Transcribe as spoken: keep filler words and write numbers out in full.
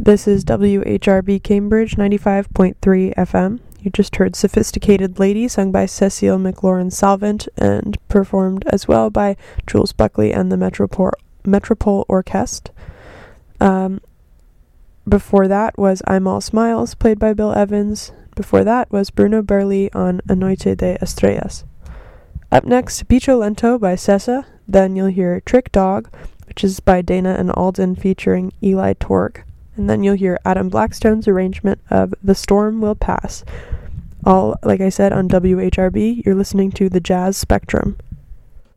This is W H R B Cambridge ninety-five point three F M. You just heard Sophisticated Lady, sung by Cecile McLaurin-Salvant and performed as well by Jules Buckley and the Metropole, Metropole Orchestre. Um, before that was I'm All Smiles, played by Bill Evans. Before that was Bruno Burley on A Noite de Estrellas. Up next, Bicho Lento by Sessa. Then you'll hear Trick Dog, which is by Dana and Alden featuring Eli Torg. And then you'll hear Adam Blackstone's arrangement of The Storm Will Pass. All, like I said, on W H R B, you're listening to the Jazz Spectrum.